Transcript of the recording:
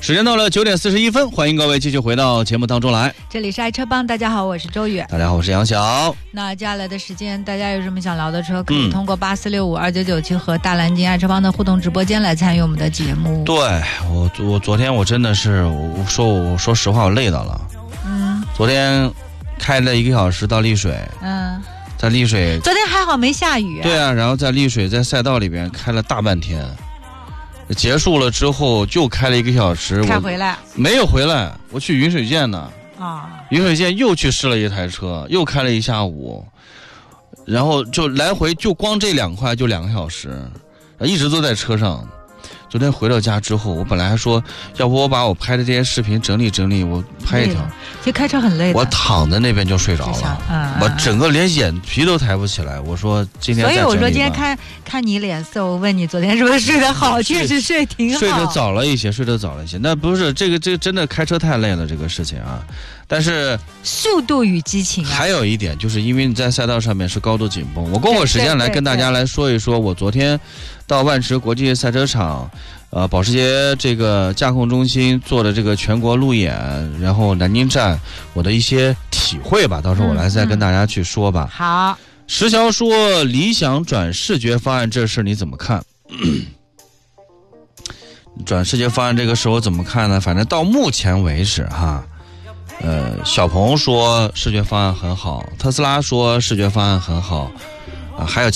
时间到了9点41分，欢迎各位继续回到节目当中来。 这里是爱车帮，大家好，我是周宇。 大家好，我是杨晓。 那接下来的时间，大家有什么想聊的车，可以通过84652997和大蓝鲸爱车帮的互动直播间来参与我们的节目。 对，我昨天我真的是，我说实话，我累到了。昨天开了1个小时到丽水。在丽水， 昨天还好没下雨。 对啊，然后在丽水在赛道里边开了大半天。结束了之后就开了1个小时， 开回来没有回来，我去云水县呢。云水县又去试了一台车，又开了1下午，然后就来回就光这2块就2个小时，一直都在车上。昨天回到家之后，我本来还说，要不我把我拍的这些视频整理整理，我拍一条。 其实开车很累的。 我躺在那边就睡着了，我整个连眼皮都抬不起来。我说今天再整理吧。 所以我说今天看你脸色，我问你昨天是不是睡得好？确实睡挺好。 睡得早了一些。那不是这个真的开车太累了这个事情啊。但是速度与激情啊。 还有一点就是因为你在赛道上面是高度紧绷，我共有时间来跟大家来说一说，我昨天到万驰国际赛车场。保时捷这个驾控中心做的这个全国路演，然后南京站我的一些体会吧，到时候我来再跟大家去说吧。 好， 石桥说理想转视觉方案这事你怎么看？转视觉方案这个事我怎么看呢？反正到目前为止哈，小鹏说视觉方案很好，特斯拉说视觉方案很好，还有